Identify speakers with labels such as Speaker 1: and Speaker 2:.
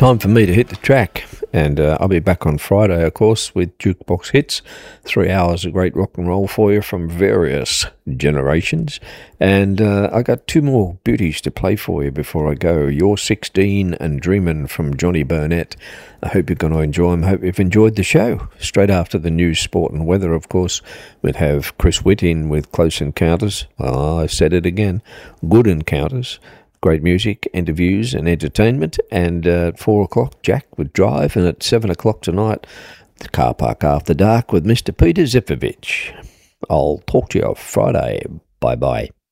Speaker 1: Time for me to hit the track, and I'll be back on Friday, of course, with Jukebox Hits. 3 hours of great rock and roll for you from various generations. And I got two more beauties to play for you before I go. You're 16 and Dreamin' from Johnny Burnett. I hope you're going to enjoy them. Hope you've enjoyed the show. Straight after the news, sport and weather, of course, we'd have Chris Witt in with Close Encounters. Oh, I said it again. Good Encounters. Great music, interviews and entertainment. And at 4 o'clock, Jack would drive. And at 7 o'clock tonight, the Car Park After Dark with Mr. Peter Zifovich. I'll talk to you on Friday. Bye-bye.